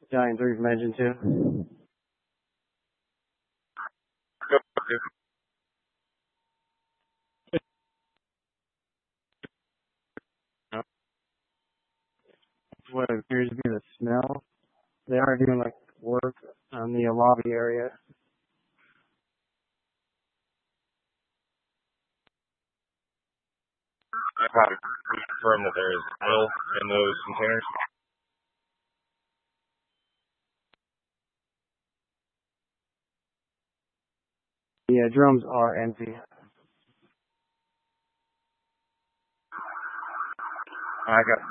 Giant 3 from Engine 2. What appears to be the smell. They are doing like work on the lobby area. I have confirmed that there is oil in those containers. Yeah, drums are empty. I got